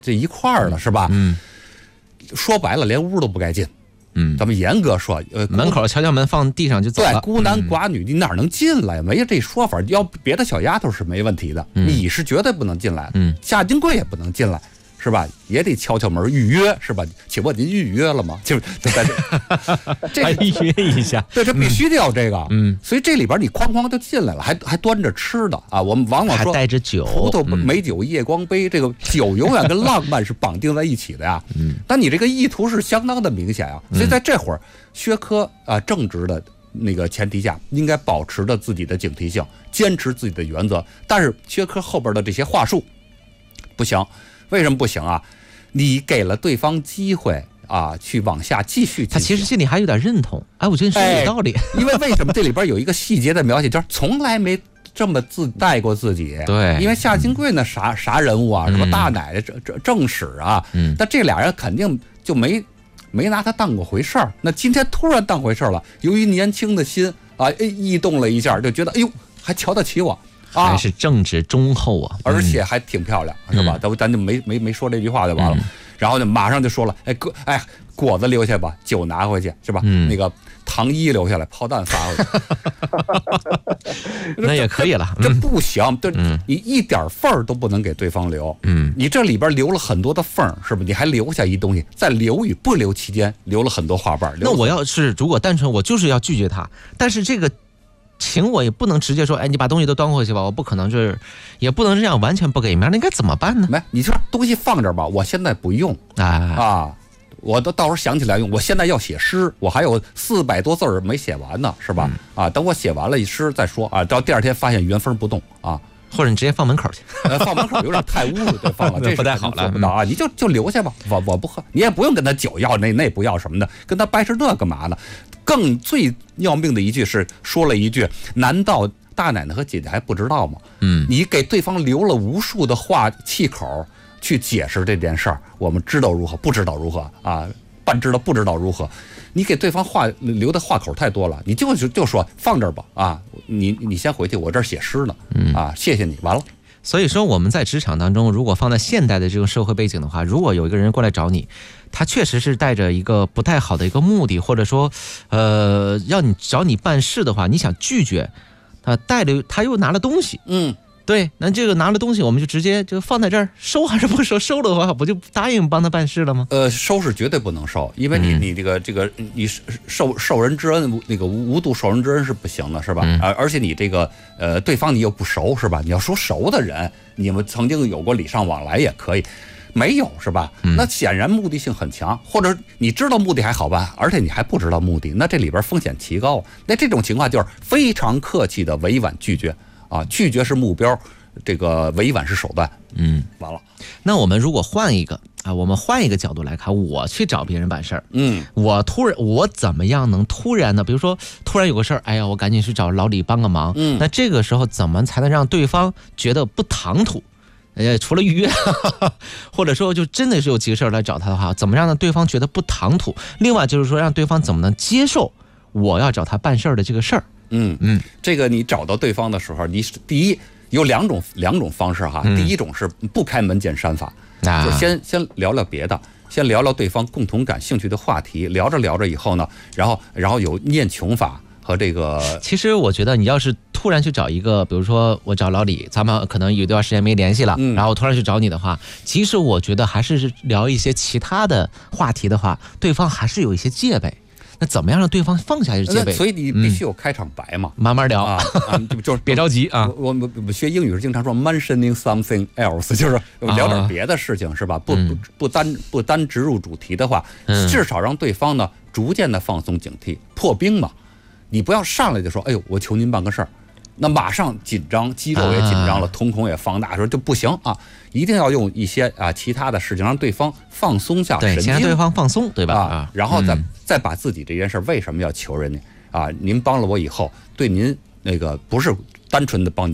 这一块儿了，是吧？说白了，连屋都不该进。咱们严格说， 门口敲敲门放地上就走了。 对，孤男寡女，你哪能进来？没有这说法。要别的小丫头是没问题的，你是绝对不能进来。夏金贵也不能进来，是吧？也得敲敲门预约，是吧？请问您预约了吗？就在这还预约一下。 对，这必须得要这个。所以这里边你哐哐就进来了，还端着吃的啊。我们往往说还带着酒， 葡萄美酒夜光杯，这个酒永远跟浪漫是绑定在一起的呀。但你这个意图是相当的明显啊。所以在这会儿，薛科正直的那个前提下，应该保持着自己的警惕性，坚持自己的原则。但是薛科后边的这些话术不行，为什么不行啊？你给了对方机会啊，去往下继续进行， 他其实心里还有点认同。哎，我觉得你说有道理。 因为什么？这里边有一个细节的描写，就是从来没这么自带过自己。 对， 因为夏金贵呢，啥人物啊，什么大奶奶、正史啊，但这俩人肯定就没拿他当过回事儿。那今天突然当回事儿了，由于年轻的心啊，异动了一下，就觉得哎呦，还瞧得起我。 还是正直忠厚啊， 而且还挺漂亮，是吧？咱就没说这句话就完了，然后就马上就说了，果子留下吧，酒拿回去，是吧？那个糖衣留下来，炮弹发回去， 那也可以了。 这不行，这你一点缝儿都不能给对方留。你这里边留了很多的缝儿，是吧？你还留下一东西，在留与不留期间留了很多花瓣。 那我要是如果单纯我就是要拒绝他，但是这个。请我也不能直接说，哎，你把东西都端回去吧，我不可能也不能这样完全不给面，那应该怎么办呢？ 你说东西放这儿吧，我现在不用我到时候想起来用，我现在要写诗，我还有400多字没写完呢，是吧？等我写完了诗再说啊，到第二天发现原封不动啊。 或者你直接放门口去， 放门口有点太污了，对，放了这不太好了， 做不到啊！你就留下吧，我不喝，你也不用跟他酒要那不要什么的，跟他掰扯这干嘛呢？最要命的一句是说了一句：难道大奶奶和姐姐还不知道吗？你给对方留了无数的气口去解释这件事儿，我们知道如何，不知道如何啊，半知道不知道如何。你给对方留的话口太多了，你就说放这儿吧啊，你先回去，我这儿写诗呢谢谢你，完了。 所以说我们在职场当中，如果放在现代的这种社会背景的话，如果有一个人过来找你，他确实是带着一个不太好的一个目的，或者说找你办事的话，你想拒绝他又拿了东西，对，那这个拿了东西，我们就直接就放在这儿，收还是不收？收的话，不就答应帮他办事了吗？ 收是绝对不能收，因为你这个你受人之恩，那个无度受人之恩是不行的，是吧？而且你这个对方你又不熟，是吧？你要说熟的人，你们曾经有过礼尚往来也可以，没有是吧？那显然目的性很强，或者你知道目的还好办，而且你还不知道目的，那这里边风险极高。那这种情况就是非常客气的委婉拒绝。拒绝是目标，这个委婉是手段。完了。 那我们如果换一个角度来看，我去找别人办事儿，我怎么样能突然呢？比如说突然有个事儿，哎呀，我赶紧去找老李帮个忙。那这个时候怎么才能让对方觉得不唐突？除了预约，或者说就真的是有急事来找他的话，怎么让对方觉得不唐突？另外就是说，让对方怎么能接受我要找他办事儿的这个事儿？ 这个你找到对方的时候，你第一有两种方式哈。第一种是不开门见山法，就先聊聊别的，先聊聊对方共同感兴趣的话题，聊着以后呢，然后有念穷法和这个。 其实我觉得你要是突然去找一个，比如说我找老李，咱们可能有段时间没联系了，然后突然去找你的话，其实我觉得还是聊一些其他的话题的话，对方还是有一些戒备。那怎么样让对方放下戒备？ 所以你必须有开场白嘛， 慢慢聊就是别着急啊。 我学英语是经常说 mentioning something else， 就是聊点别的事情，是吧？不单直入主题的话，至少让对方呢逐渐的放松警惕，破冰嘛。你不要上来就说，哎呦，我求您办个事儿。那马上紧张，肌肉也紧张了，瞳孔也放大，说就不行啊！一定要用一些其他的事情让对方放松下神经， 先让对方放松，对吧？ 然后再把自己这件事为什么要求人家您帮了我以后，对您那个不是单纯的帮你。